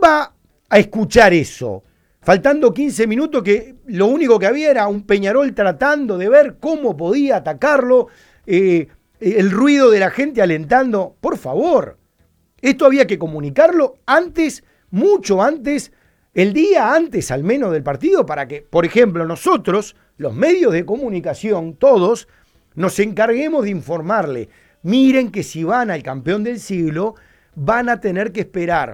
va a escuchar eso? Faltando 15 minutos, que lo único que había era un Peñarol tratando de ver cómo podía atacarlo, el ruido de la gente alentando. Por favor, esto había que comunicarlo antes, mucho antes, el día antes al menos del partido, para que, por ejemplo, nosotros, los medios de comunicación, todos, nos encarguemos de informarle. Miren que si van al campeón del siglo, van a tener que esperar